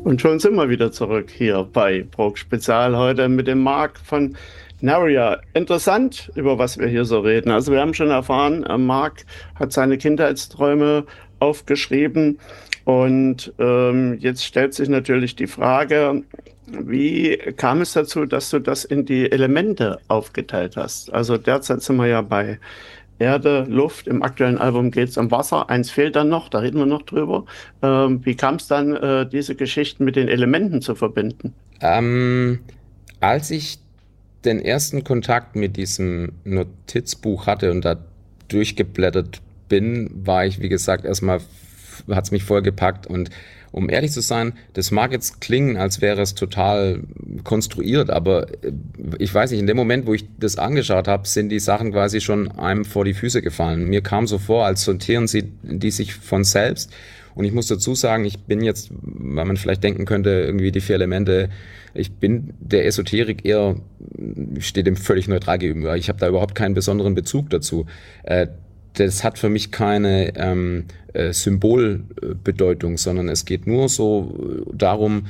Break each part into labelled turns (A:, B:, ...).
A: Und schon sind wir wieder zurück hier bei Prog Spezial heute mit dem Marc von Naria. Interessant, über was wir hier so reden. Also wir haben schon erfahren, Marc hat seine Kindheitsträume aufgeschrieben und jetzt stellt sich natürlich die Frage, wie kam es dazu, dass du das in die Elemente aufgeteilt hast? Also derzeit sind wir ja bei Erde, Luft. Im aktuellen Album geht es um Wasser. Eins fehlt dann noch, da reden wir noch drüber. Wie kam es dann, diese Geschichten mit den Elementen zu verbinden?
B: Ähm, Als ich den ersten Kontakt mit diesem Notizbuch hatte und da durchgeblättert bin, war ich, wie gesagt, erstmal hat es mich voll gepackt. Und um ehrlich zu sein, das mag jetzt klingen, als wäre es total konstruiert, aber ich weiß nicht, in dem Moment, wo ich das angeschaut habe, sind die Sachen quasi schon einem vor die Füße gefallen. Mir kam so vor, als sortieren sie die sich von selbst. Und ich muss dazu sagen, ich bin jetzt, weil man vielleicht denken könnte, irgendwie die 4 Elemente, ich bin der Esoterik eher, steht dem völlig neutral gegenüber. Ich habe da überhaupt keinen besonderen Bezug dazu. Das hat für mich keine Symbolbedeutung, sondern es geht nur so darum,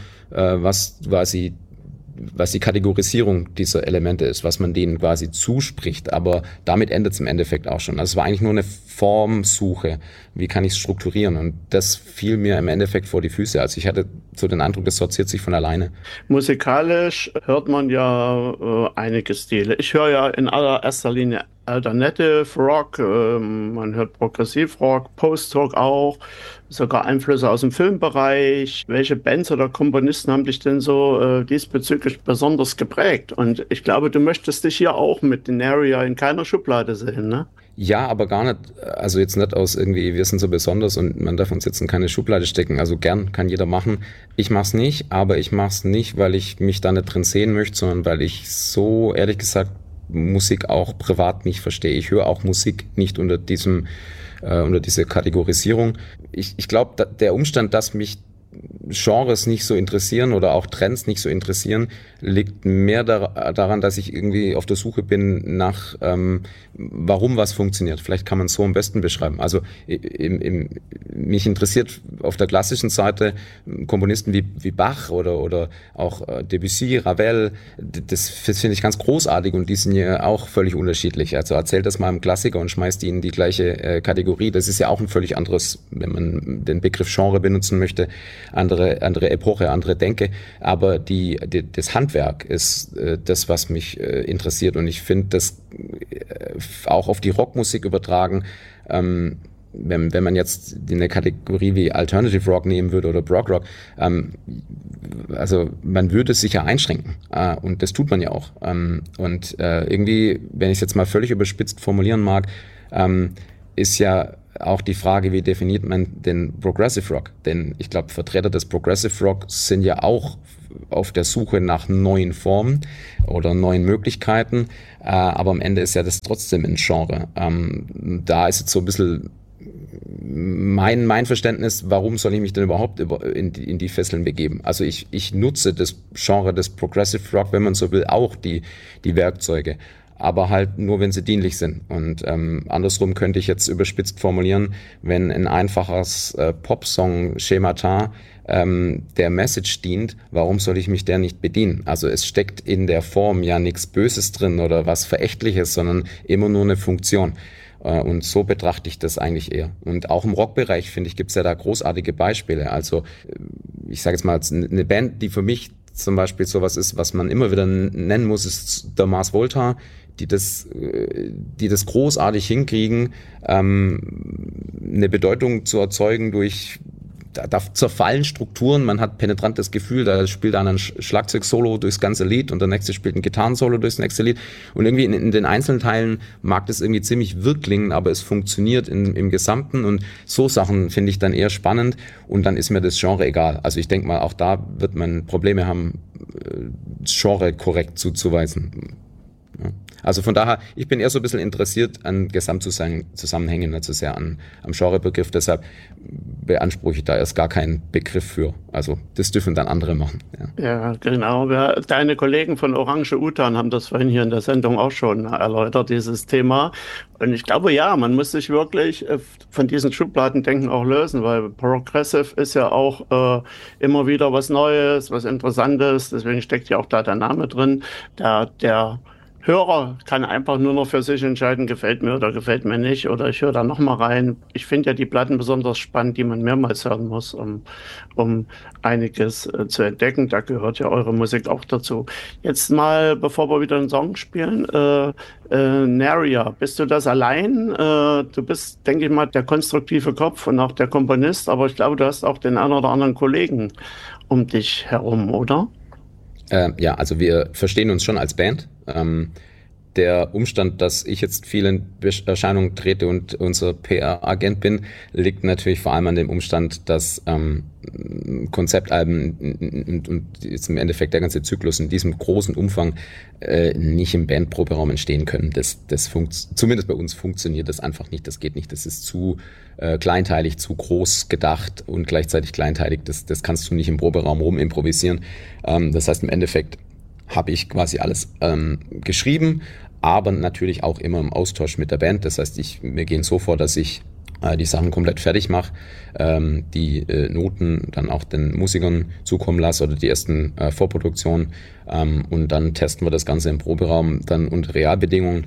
B: was die Kategorisierung dieser Elemente ist, was man denen quasi zuspricht. Aber damit endet es im Endeffekt auch schon. Also es war eigentlich nur eine Formsuche. Wie kann ich es strukturieren? Und das fiel mir im Endeffekt vor die Füße. Also ich hatte so den Eindruck, das sortiert sich von alleine.
A: Musikalisch hört man ja einige Stile. Ich höre ja in allererster Linie Alternative Rock, man hört Progressivrock, Post-Rock auch, sogar Einflüsse aus dem Filmbereich. Welche Bands oder Komponisten haben dich denn so diesbezüglich besonders geprägt? Und ich glaube, du möchtest dich hier auch mit Denaria in keiner Schublade sehen, ne?
B: Ja, aber gar nicht, also jetzt nicht aus irgendwie, wir sind so besonders und man darf uns jetzt in keine Schublade stecken. Also gern kann jeder machen. Ich mach's nicht, aber ich mach's nicht, weil ich mich da nicht drin sehen möchte, sondern weil ich so, ehrlich gesagt, Musik auch privat nicht verstehe. Ich höre auch Musik nicht unter dieser Kategorisierung. Ich glaube, der Umstand, dass mich Genres nicht so interessieren oder auch Trends nicht so interessieren, liegt mehr daran, dass ich irgendwie auf der Suche bin nach, warum was funktioniert. Vielleicht kann man es so am besten beschreiben. Also mich interessiert auf der klassischen Seite Komponisten wie Bach oder auch Debussy, Ravel. Das finde ich ganz großartig und die sind ja auch völlig unterschiedlich. Also erzählt das mal einem Klassiker und schmeißt die in die gleiche Kategorie. Das ist ja auch ein völlig anderes, wenn man den Begriff Genre benutzen möchte, andere Epoche, andere Denke, aber das Handwerk ist das, was mich interessiert und ich finde das auch auf die Rockmusik übertragen, wenn man jetzt eine Kategorie wie Alternative Rock nehmen würde oder Prog Rock, also man würde sich ja einschränken und das tut man ja auch und irgendwie, wenn ich es jetzt mal völlig überspitzt formulieren mag, ist ja auch die Frage, wie definiert man den Progressive Rock? Denn ich glaube, Vertreter des Progressive Rock sind ja auch auf der Suche nach neuen Formen oder neuen Möglichkeiten, aber am Ende ist ja das trotzdem ein Genre. Da ist jetzt so ein bisschen mein Verständnis, warum soll ich mich denn überhaupt in die Fesseln begeben? Also ich nutze das Genre des Progressive Rock, wenn man so will, auch die Werkzeuge, aber halt nur, wenn sie dienlich sind. Und andersrum könnte ich jetzt überspitzt formulieren, wenn ein einfaches Popsong-Schemata der Message dient, warum soll ich mich der nicht bedienen? Also es steckt in der Form ja nichts Böses drin oder was Verächtliches, sondern immer nur eine Funktion. Und so betrachte ich das eigentlich eher. Und auch im Rockbereich, finde ich, gibt es ja da großartige Beispiele. Also ich sage jetzt mal, eine Band, die für mich zum Beispiel sowas ist, was man immer wieder nennen muss, ist der Mars Volta, die das großartig hinkriegen, eine Bedeutung zu erzeugen durch, da zerfallen Strukturen, man hat penetrantes Gefühl, da spielt einer ein Schlagzeug-Solo durchs ganze Lied und der nächste spielt ein Gitarrensolo durchs nächste Lied und irgendwie in den einzelnen Teilen mag das irgendwie ziemlich wirr klingen, aber es funktioniert im Gesamten und so Sachen finde ich dann eher spannend und dann ist mir das Genre egal. Also ich denke mal, auch da wird man Probleme haben, Genre korrekt zuzuweisen. Ja. Also von daher, ich bin eher so ein bisschen interessiert an Gesamtzusammenhängen, nicht so sehr am Genrebegriff, deshalb beanspruche ich da erst gar keinen Begriff für. Also das dürfen dann andere machen. Ja,
A: Ja, genau. Deine Kollegen von Orange Utan haben das vorhin hier in der Sendung auch schon erläutert, dieses Thema. Und ich glaube, ja, man muss sich wirklich von diesen Schubladendenken auch lösen, weil Progressive ist ja auch immer wieder was Neues, was Interessantes. Deswegen steckt ja auch da der Name drin. Der Hörer kann einfach nur noch für sich entscheiden, gefällt mir oder gefällt mir nicht, oder ich höre da noch mal rein. Ich finde ja die Platten besonders spannend, die man mehrmals hören muss, um einiges zu entdecken. Da gehört ja eure Musik auch dazu. Jetzt mal, bevor wir wieder einen Song spielen, Naria, bist du das allein? Du bist, denke ich mal, der konstruktive Kopf und auch der Komponist, aber ich glaube, du hast auch den einen oder anderen Kollegen um dich herum, oder?
B: ja, also wir verstehen uns schon als Band. Der Umstand, dass ich jetzt viel in Erscheinung trete und unser PR-Agent bin, liegt natürlich vor allem an dem Umstand, dass Konzeptalben und jetzt im Endeffekt der ganze Zyklus in diesem großen Umfang nicht im Bandproberaum entstehen können. Zumindest bei uns funktioniert das einfach nicht. Das geht nicht. Das ist zu kleinteilig, zu groß gedacht und gleichzeitig kleinteilig. Das kannst du nicht im Proberaum rumimprovisieren. Das heißt, im Endeffekt habe ich quasi alles geschrieben, aber natürlich auch immer im Austausch mit der Band. Das heißt, wir gehen so vor, dass ich die Sachen komplett fertig mache, die Noten dann auch den Musikern zukommen lasse oder die ersten Vorproduktionen und dann testen wir das Ganze im Proberaum dann unter Realbedingungen.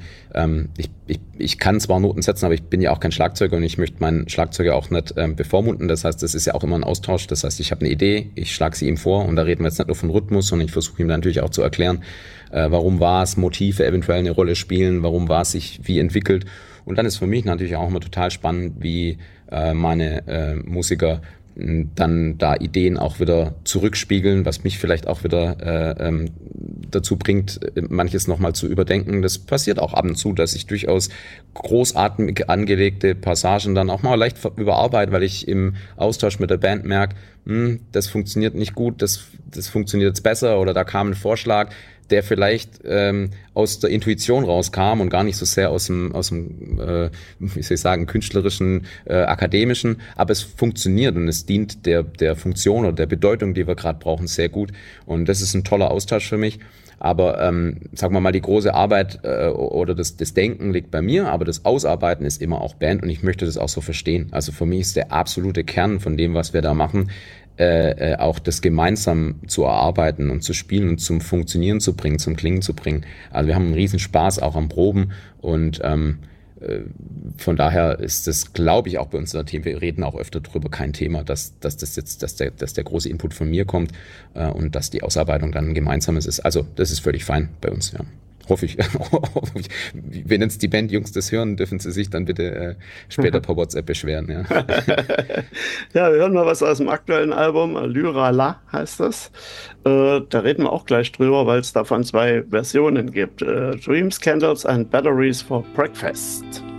B: Ich kann zwar Noten setzen, aber ich bin ja auch kein Schlagzeuger und ich möchte meinen Schlagzeuger auch nicht bevormunden. Das heißt, das ist ja auch immer ein Austausch. Das heißt, ich habe eine Idee, ich schlage sie ihm vor und da reden wir jetzt nicht nur von Rhythmus, sondern ich versuche ihm dann natürlich auch zu erklären, warum was Motive eventuell eine Rolle spielen, warum was sich wie entwickelt. Und dann ist für mich natürlich auch immer total spannend, wie meine Musiker dann da Ideen auch wieder zurückspiegeln, was mich vielleicht auch wieder dazu bringt, manches nochmal zu überdenken. Das passiert auch ab und zu, dass ich durchaus großartig angelegte Passagen dann auch mal leicht überarbeite, weil ich im Austausch mit der Band merke, das funktioniert nicht gut, das funktioniert jetzt besser oder da kam ein Vorschlag, der vielleicht aus der Intuition rauskam und gar nicht so sehr aus dem wie soll ich sagen, künstlerischen, akademischen, aber es funktioniert und es dient der Funktion oder der Bedeutung, die wir gerade brauchen, sehr gut. Und das ist ein toller Austausch für mich. Aber sagen wir mal, die große Arbeit oder das Denken liegt bei mir, aber das Ausarbeiten ist immer auch Band und ich möchte das auch so verstehen. Also für mich ist der absolute Kern von dem, was wir da machen, auch das gemeinsam zu erarbeiten und zu spielen und zum Funktionieren zu bringen, zum Klingen zu bringen. Also wir haben einen riesen Spaß auch am Proben und von daher ist das, glaube ich, auch bei uns in der Team, wir reden auch öfter drüber, kein Thema, dass der große Input von mir kommt und dass die Ausarbeitung dann ein gemeinsames ist. Also das ist völlig fein bei uns, ja. Hoffe ich. Wenn jetzt die Bandjungs das hören, dürfen sie sich dann bitte später per WhatsApp beschweren. Ja.
A: Ja, wir hören mal was aus dem aktuellen Album. Lyra La heißt das. Da reden wir auch gleich drüber, weil es davon 2 Versionen gibt. Dreams, Candles and Batteries for Breakfast.